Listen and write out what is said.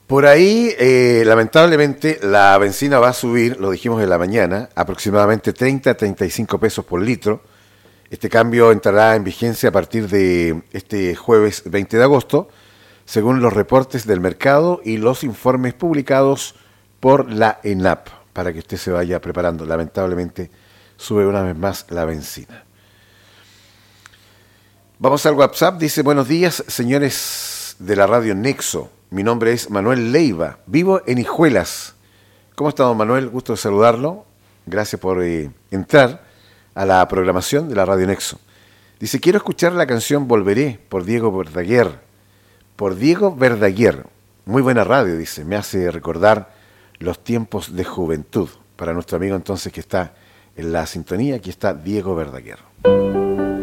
Por ahí, lamentablemente, la benzina va a subir, lo dijimos en la mañana, aproximadamente 30 a 35 pesos por litro. Este cambio entrará en vigencia a partir de este jueves 20 de agosto, según los reportes del mercado y los informes publicados por la ENAP, para que usted se vaya preparando. Lamentablemente, sube una vez más la benzina. Vamos al WhatsApp, dice: buenos días, señores de la radio Nexo. Mi nombre es Manuel Leiva, vivo en Hijuelas. ¿Cómo está, don Manuel? Gusto de saludarlo. Gracias por entrar a la programación de la radio Nexo. Dice: quiero escuchar la canción Volveré por Diego Verdaguer. Por Diego Verdaguer. Muy buena radio, dice. Me hace recordar los tiempos de juventud. Para nuestro amigo entonces que está en la sintonía, aquí está Diego Verdaguer.